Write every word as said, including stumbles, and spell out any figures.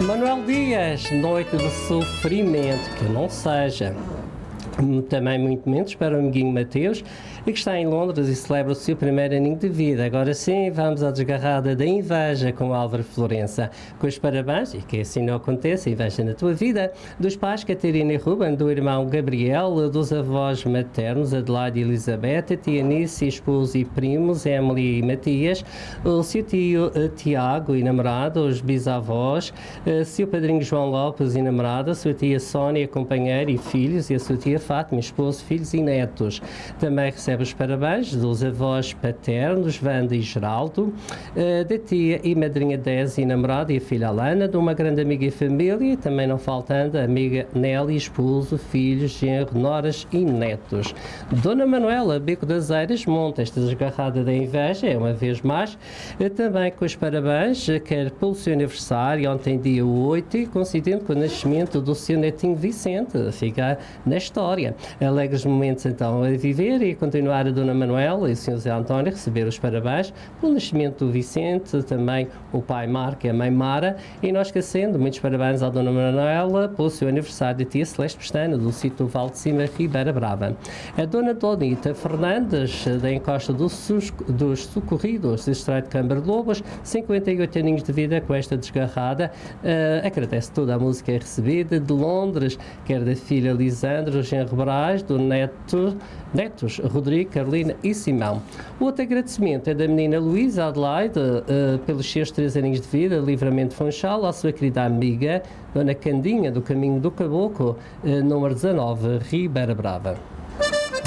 Manuel Dias, noite de sofrimento, que não seja. Também muito menos para o amiguinho Mateus, que está em Londres e celebra o seu primeiro aninho de vida. Agora sim, vamos à desgarrada da inveja com Álvaro Florença. Com os parabéns, e que assim não aconteça, inveja na tua vida, dos pais Catarina e Ruben, do irmão Gabriel, dos avós maternos Adelaide e Elizabeth, tia Nice, esposo e primos Emily e Matias, o seu tio Tiago e namorada, os bisavós, seu padrinho João Lopes e namorada, sua tia Sónia, companheira e filhos, e a sua tia Fátima, esposo, filhos e netos. Também recebe os parabéns dos avós paternos, Wanda e Geraldo, da tia e madrinha Dez e namorada e a filha Alana, de uma grande amiga e família, também não faltando a amiga Nelly, esposo, filhos, genro, noras e netos. Dona Manuela, Beco das Eiras, monta esta desgarrada da inveja, é uma vez mais, também com os parabéns, quer pelo seu aniversário, ontem dia oito, e coincidente com o nascimento do seu netinho Vicente, fica na história. Alegres momentos então a viver e continuar a Dona Manuela e o senhor José António receber os parabéns pelo nascimento do Vicente, também o pai Marco e a mãe Mara, e não esquecendo, muitos parabéns à Dona Manuela pelo seu aniversário de tia Celeste Pestana, do sítio Val de Cima, Ribeira Brava. A Dona Donita Fernandes, da encosta dos, dos Socorridos, do Estreito de Câmara de Lobos, cinquenta e oito aninhos de vida com esta desgarrada, uh, agradece toda a música recebida de Londres, quer da filha Lisandro, Genro Braz, do neto, netos Rodrigo, Carolina e Simão. O outro agradecimento é da menina Luísa Adelaide, uh, pelos seus três aninhos de vida, Livramento Funchal, à sua querida amiga, Dona Candinha, do Caminho do Caboclo, uh, número dezanove, Ribeira Brava.